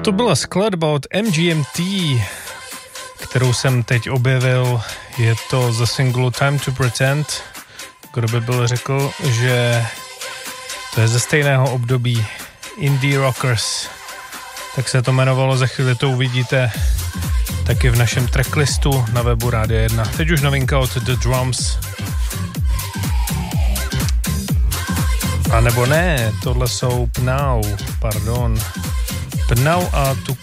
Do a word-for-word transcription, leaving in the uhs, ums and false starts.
To byla skladba od M G M T, kterou jsem teď objevil. Je to ze singlu Time to Pretend. Kdo by byl řekl, že to je ze stejného období Indie Rockers. Tak se to jmenovalo, za chvíli to uvidíte taky v našem tracklistu na webu Rádia jedna. Teď už novinka od The Drums. A nebo ne, tohle jsou Pnau, pardon. Pnau a tu